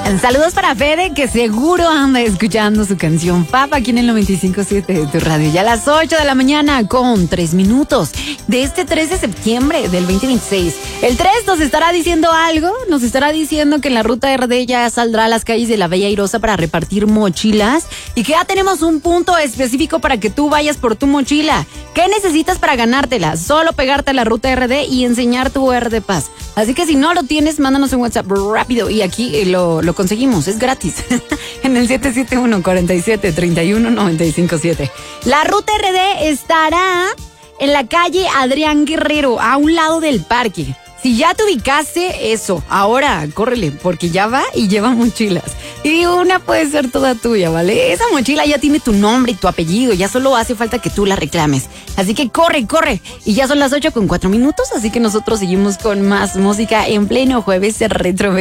Saludos para Fede, que seguro anda escuchando su canción Papa aquí en el 95.7 de tu radio. Ya a las 8 de la mañana con 3 minutos de este 3 de septiembre del 2026. El 3 nos estará diciendo algo, nos estará diciendo que en la ruta RD ya saldrá a las calles de la Bella Airosa para repartir mochilas y que ya tenemos un punto específico para que tú vayas por tu mochila. ¿Qué necesitas para ganártela? Solo pegarte a la ruta RD y enseñar tu RD Paz. Así que si no lo tienes, mándanos un WhatsApp rápido y aquí lo conseguimos, es gratis. En el 771-47-31-957. La ruta RD estará en la calle Adrián Guerrero, a un lado del parque. Si ya te ubicaste, eso, ahora córrele, porque ya va y lleva mochilas. Y una puede ser toda tuya, ¿vale? Esa mochila ya tiene tu nombre y tu apellido, ya solo hace falta que tú la reclames. Así que corre. Y ya son las 8:04, así que nosotros seguimos con más música en pleno jueves de Retro.